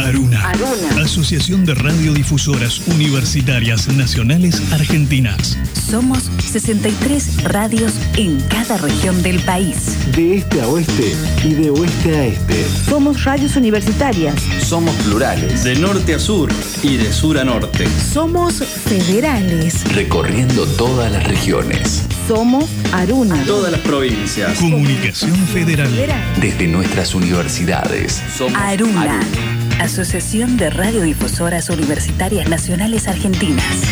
Aruna. Asociación de Radiodifusoras Universitarias Nacionales Argentinas. Somos 63 radios en cada región del país. De este a oeste y de oeste a este. Somos radios universitarias. Somos plurales. De norte a sur y de sur a norte. Somos federales. Recorriendo todas las regiones. Somos Aruna. Todas las provincias. Comunicación Federal. Desde nuestras universidades. Somos Aruna. Asociación de Radiodifusoras Universitarias Nacionales Argentinas.